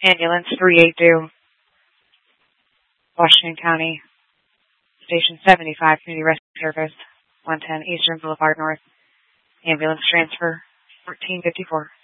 Ambulance 382, Washington County, Station 75, Community Rescue Service, 110 Eastern Boulevard North. Ambulance transfer, 1454.